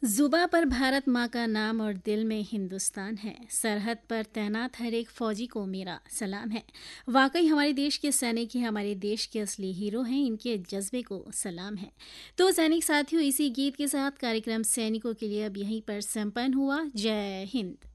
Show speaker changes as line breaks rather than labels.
जुबा पर भारत माँ का नाम और दिल में हिंदुस्तान है। सरहद पर तैनात हर एक फौजी को मेरा सलाम है। वाकई हमारे देश के सैनिक ही हमारे देश के असली हीरो हैं। इनके जज्बे को सलाम है। तो सैनिक साथियों, इसी गीत के साथ कार्यक्रम सैनिकों के लिए अब यहीं पर संपन्न हुआ। जय हिंद।